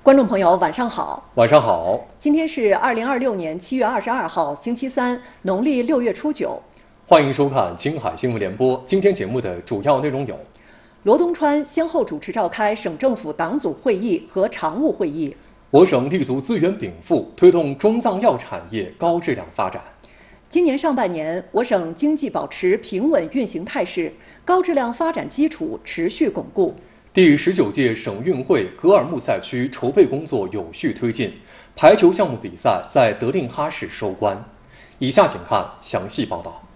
观众朋友，晚上好。 晚上好。 今天是2026年7月22号，星期三，农历6月初9。 欢迎收看青海新闻联播。今天节目的主要内容有： 罗东川先后主持召开省政府党组会议和常务会议。 我省立足资源禀赋，推动中藏药产业高质量发展。 今年上半年，我省经济保持平稳运行态势，高质量发展基础持续巩固。 第19届省运会格尔木赛区筹备工作有序推进，排球项目比赛在德令哈市收官。以下请看详细报道。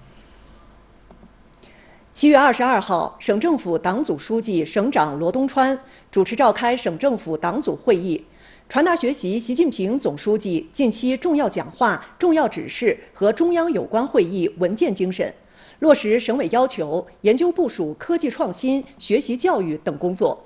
7月22号，省政府党组书记、省长罗东川主持召开省政府党组会议，传达学习习近平总书记近期重要讲话、重要指示和中央有关会议文件精神，落实省委要求，研究部署科技创新、学习教育等工作。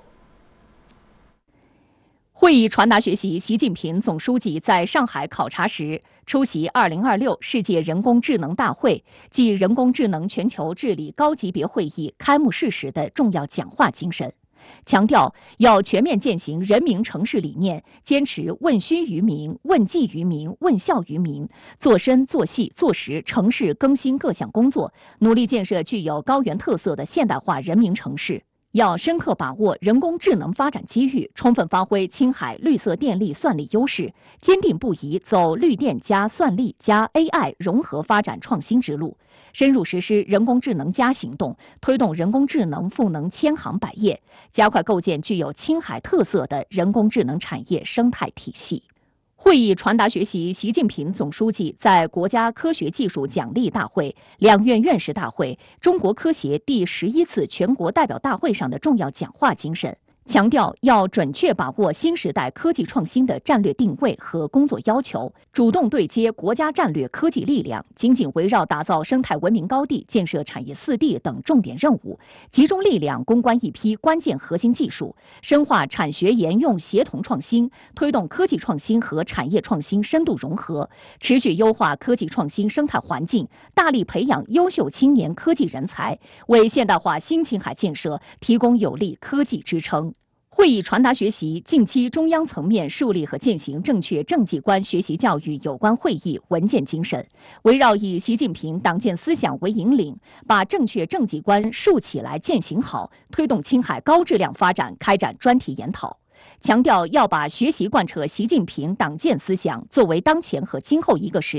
会议传达学习习近平总书记在上海考察时出席2026世界人工智能大会暨人工智能全球治理高级别会议开幕式时的重要讲话精神，强调要全面践行人民城市理念，坚持问需于民、问计于民、问效于民，做深做细做实城市更新各项工作，努力建设具有高原特色的现代化人民城市。要深刻把握人工智能发展机遇，充分发挥青海绿色电力算力优势，坚定不移走绿电加算力加 AI 融合发展创新之路，深入实施人工智能加行动，推动人工智能赋能千行百业，加快构建具有青海特色的人工智能产业生态体系。会议传达学习习近平总书记在国家科学技术奖励大会、两院院士大会、中国科协第11次全国代表大会上的重要讲话精神，强调要准确把握新时代科技创新的战略定位和工作要求，主动对接国家战略科技力量，紧紧围绕打造生态文明高地、建设产业4地等重点任务，集中力量攻关一批关键核心技术，深化产学研用协同创新，推动科技创新和产业创新深度融合，持续优化科技创新生态环境，大力培养优秀青年科技人才，为现代化新青海建设提供有力科技支撑。会议传达学习近期中央层面树立和践行正确政绩观学习教育有关会议文件精神，围绕以习近平党建思想为引领，把正确政绩观树起来践行好，推动青海高质量发展开展专题研讨。强调要把学习贯彻习近平党建思想作为当前和今后一个时